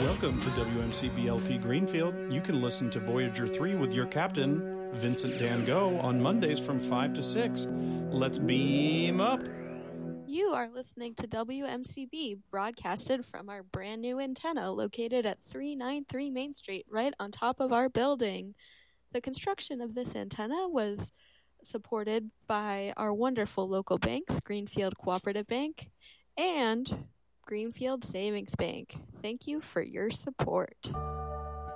Welcome to WMCBLP Greenfield. You can listen to Voyager 3 with your captain, Vincent Dan Go, on Mondays from 5 to 6. Let's beam up. You are listening to WMCB, broadcasted from our brand new antenna located at 393 Main Street, right on top of our building. The construction of this antenna was supported by our wonderful local banks, Greenfield Cooperative Bank and Greenfield Savings Bank. Thank you for your support.